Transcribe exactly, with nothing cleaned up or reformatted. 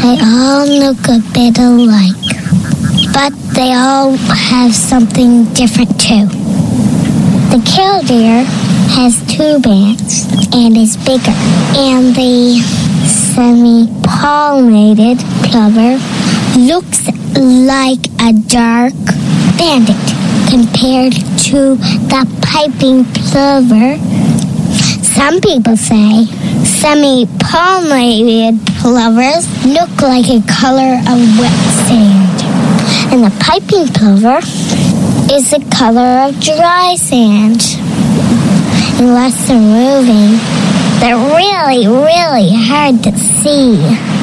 They all look a bit alike, but they all have something different too. The killdeer has two bands and is bigger, and the semi-pollinated plover looks like a dark bandit compared to the piping plover. Some people say semi-pollinated plovers look like a color of wet sand, and the piping plover is the color of dry sand. Unless they're moving, they're really, really hard to see.